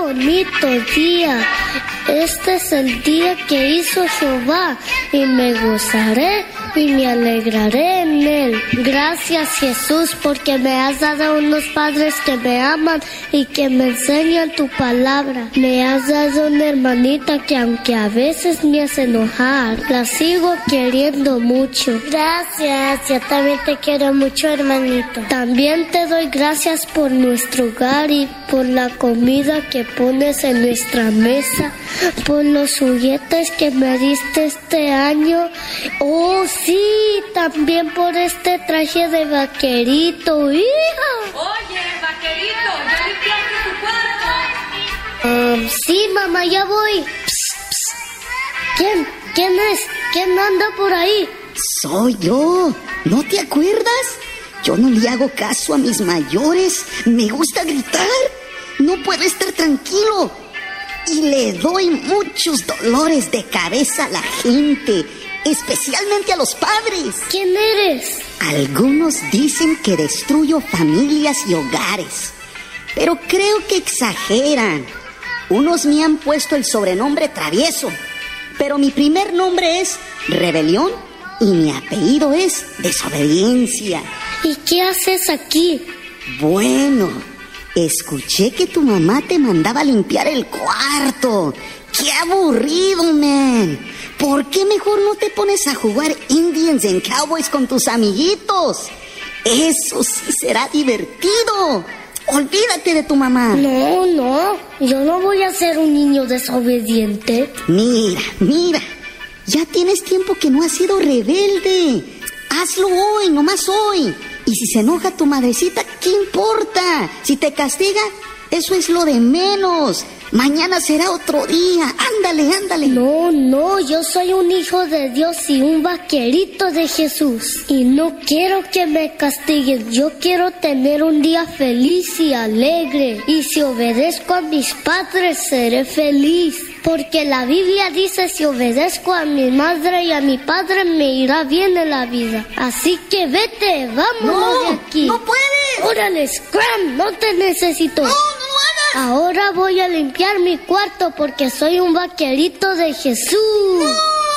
bonito día. Este es el día que hizo Jehová, y me gozaré y me alegraré en él. Gracias, Jesús, porque me has dado unos padres que me aman y que me enseñan tu palabra. Me has dado una hermanita que, aunque a veces me hace enojar, la sigo queriendo mucho. Gracias, yo también te quiero mucho, hermanito. También te doy gracias por nuestro hogar y por la comida que pones en nuestra mesa, por los juguetes que me diste este año. Oh, sí, también por este traje de vaquerito, hija. Oye, vaquerito, ¿ya limpiaste tu cuarto? Sí, mamá, ya voy. Psst, psst. ¿Quién es? ¿Quién anda por ahí? Soy yo. ¿No te acuerdas? Yo no le hago caso a mis mayores. Me gusta gritar. No puedo estar tranquilo. Y le doy muchos dolores de cabeza a la gente, especialmente a los padres. ¿Quién eres? Algunos dicen que destruyo familias y hogares, pero creo que exageran. Unos me han puesto el sobrenombre Travieso, pero mi primer nombre es Rebelión y mi apellido es Desobediencia. ¿Y qué haces aquí? Bueno, escuché que tu mamá te mandaba a limpiar el cuarto. ¡Qué aburrido, man! ¿Por qué mejor no te pones a jugar Indians and Cowboys con tus amiguitos? Eso sí será divertido. Olvídate de tu mamá. No, yo no voy a ser un niño desobediente. Mira, ya tienes tiempo que no has sido rebelde. Hazlo hoy, nomás hoy. Y si se enoja tu madrecita, ¿qué importa? Si te castiga, eso es lo de menos. Mañana será otro día. Ándale. No, yo soy un hijo de Dios y un vaquerito de Jesús. Y no quiero que me castiguen. Yo quiero tener un día feliz y alegre. Y si obedezco a mis padres, seré feliz. Porque la Biblia dice, si obedezco a mi madre y a mi padre, me irá bien en la vida. Así que vete, vámonos de aquí. ¡No puedes! ¡Órale, Scram! ¡No te necesito! ¡No hagas! Ahora voy a limpiar mi cuarto porque soy un vaquerito de Jesús. ¡No!